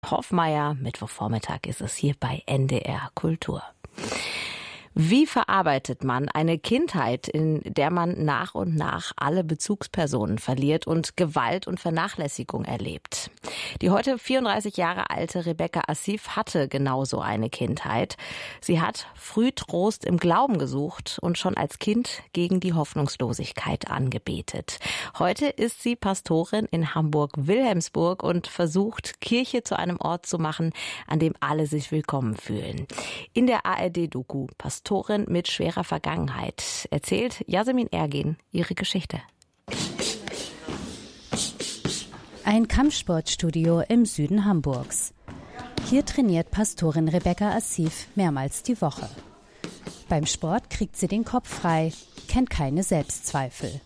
Hoffmeier. Mittwochvormittag ist es hier bei NDR Kultur. Wie verarbeitet man eine Kindheit, in der man nach und nach alle Bezugspersonen verliert und Gewalt und Vernachlässigung erlebt? Die heute 34 Jahre alte Rebecca Asif hatte genauso eine Kindheit. Sie hat früh Trost im Glauben gesucht und schon als Kind gegen die Hoffnungslosigkeit angebetet. Heute ist sie Pastorin in Hamburg-Wilhelmsburg und versucht, Kirche zu einem Ort zu machen, an dem alle sich willkommen fühlen. In der ARD-Doku Pastorin mit schwerer Vergangenheit erzählt Yasemin Ergin ihre Geschichte. Ein Kampfsportstudio im Süden Hamburgs. Hier trainiert Pastorin Rebecca Asif mehrmals die Woche. Beim Sport kriegt sie den Kopf frei, kennt keine Selbstzweifel.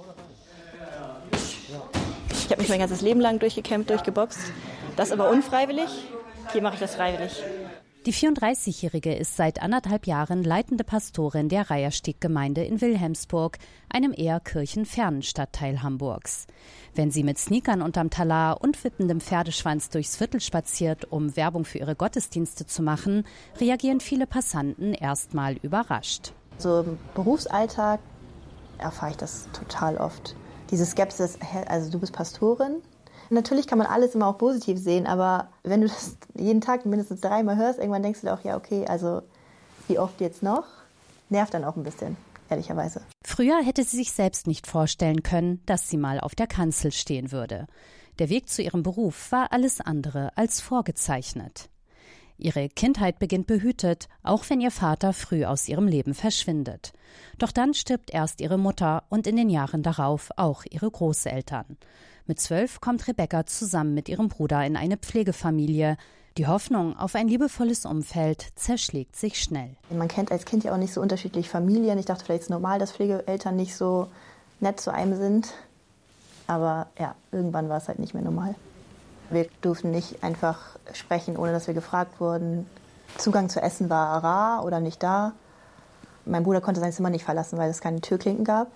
Ich habe mich mein ganzes Leben lang durchgekämpft, durchgeboxt. Das aber unfreiwillig. Hier mache ich das freiwillig. Die 34-Jährige ist seit 1,5 Jahren leitende Pastorin der Reiherstieg-Gemeinde in Wilhelmsburg, einem eher kirchenfernen Stadtteil Hamburgs. Wenn sie mit Sneakern unterm Talar und wippendem Pferdeschwanz durchs Viertel spaziert, um Werbung für ihre Gottesdienste zu machen, reagieren viele Passanten erstmal überrascht. So im Berufsalltag erfahre ich das total oft. Diese Skepsis, also du bist Pastorin? Natürlich kann man alles immer auch positiv sehen, aber wenn du das jeden Tag mindestens 3-mal hörst, irgendwann denkst du dir auch, ja okay, also wie oft jetzt noch? Nervt dann auch ein bisschen, ehrlicherweise. Früher hätte sie sich selbst nicht vorstellen können, dass sie mal auf der Kanzel stehen würde. Der Weg zu ihrem Beruf war alles andere als vorgezeichnet. Ihre Kindheit beginnt behütet, auch wenn ihr Vater früh aus ihrem Leben verschwindet. Doch dann stirbt erst ihre Mutter und in den Jahren darauf auch ihre Großeltern. Mit 12 kommt Rebecca zusammen mit ihrem Bruder in eine Pflegefamilie. Die Hoffnung auf ein liebevolles Umfeld zerschlägt sich schnell. Man kennt als Kind ja auch nicht so unterschiedlich Familien. Ich dachte, vielleicht ist es normal, dass Pflegeeltern nicht so nett zu einem sind. Aber ja, irgendwann war es halt nicht mehr normal. Wir durften nicht einfach sprechen, ohne dass wir gefragt wurden. Zugang zu Essen war rar oder nicht da. Mein Bruder konnte sein Zimmer nicht verlassen, weil es keine Türklinken gab.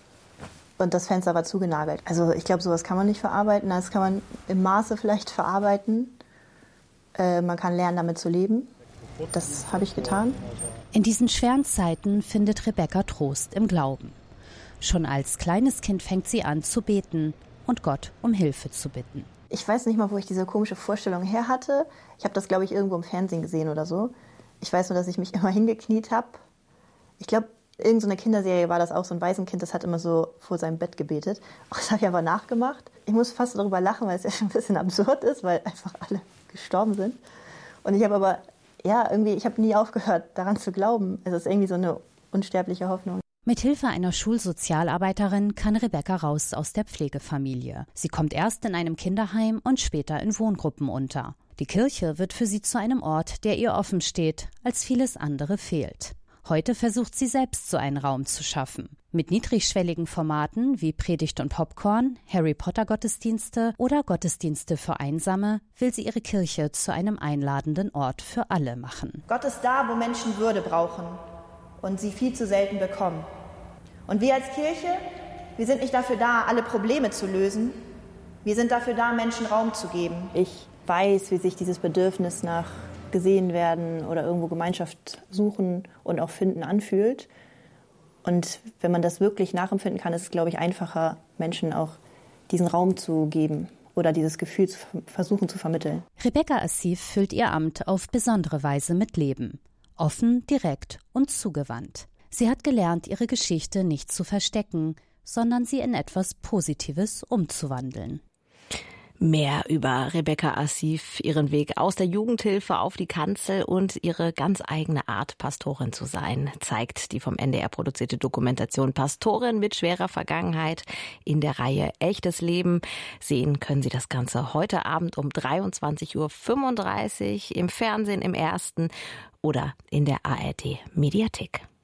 Und das Fenster war zugenagelt. Also ich glaube, sowas kann man nicht verarbeiten. Das kann man im Maße vielleicht verarbeiten. Man kann lernen, damit zu leben. Das habe ich getan. In diesen schweren Zeiten findet Rebecca Trost im Glauben. Schon als kleines Kind fängt sie an zu beten und Gott um Hilfe zu bitten. Ich weiß nicht mal, wo ich diese komische Vorstellung her hatte. Ich habe das, glaube ich, irgendwo im Fernsehen gesehen oder so. Ich weiß nur, dass ich mich immer hingekniet habe. Ich glaube, irgend so eine Kinderserie war das auch, so ein Waisenkind, das hat immer so vor seinem Bett gebetet. Das habe ich aber nachgemacht. Ich muss fast darüber lachen, weil es ja schon ein bisschen absurd ist, weil einfach alle gestorben sind. Und ich habe aber, ja, irgendwie, ich habe nie aufgehört, daran zu glauben. Es ist irgendwie so eine unsterbliche Hoffnung. Mit Hilfe einer Schulsozialarbeiterin kann Rebecca raus aus der Pflegefamilie. Sie kommt erst in einem Kinderheim und später in Wohngruppen unter. Die Kirche wird für sie zu einem Ort, der ihr offen steht, als vieles andere fehlt. Heute versucht sie selbst so einen Raum zu schaffen. Mit niedrigschwelligen Formaten wie Predigt und Popcorn, Harry-Potter-Gottesdienste oder Gottesdienste für Einsame will sie ihre Kirche zu einem einladenden Ort für alle machen. Gott ist da, wo Menschen Würde brauchen und sie viel zu selten bekommen. Und wir als Kirche, wir sind nicht dafür da, alle Probleme zu lösen. Wir sind dafür da, Menschen Raum zu geben. Ich weiß, wie sich dieses Bedürfnis nach gesehen werden oder irgendwo Gemeinschaft suchen und auch finden anfühlt. Und wenn man das wirklich nachempfinden kann, ist es, glaube ich, einfacher, Menschen auch diesen Raum zu geben oder dieses Gefühl zu versuchen zu vermitteln. Rebecca Asif füllt ihr Amt auf besondere Weise mit Leben. Offen, direkt und zugewandt. Sie hat gelernt, ihre Geschichte nicht zu verstecken, sondern sie in etwas Positives umzuwandeln. Mehr über Rebecca Asif, ihren Weg aus der Jugendhilfe auf die Kanzel und ihre ganz eigene Art, Pastorin zu sein, zeigt die vom NDR produzierte Dokumentation Pastorin mit schwerer Vergangenheit in der Reihe Echtes Leben. Sehen können Sie das Ganze heute Abend um 23:35 Uhr im Fernsehen im Ersten oder in der ARD Mediathek.